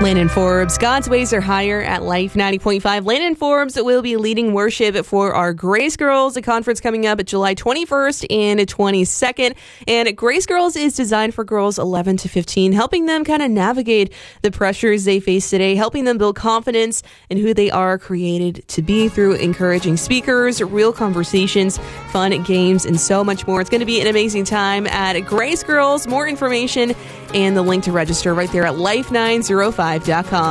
Landon Forbes, God's ways are higher at Life 90.5. Landon Forbes will be leading worship for our Grace Girls, a conference coming up July 21st and 22nd. And Grace Girls is designed for girls 11 to 15, helping them kind of navigate the pressures they face today, helping them build confidence in who they are created to be through encouraging speakers, real conversations, fun games, and so much more. It's going to be an amazing time at Grace Girls. More information and the link to register right there at life905.com.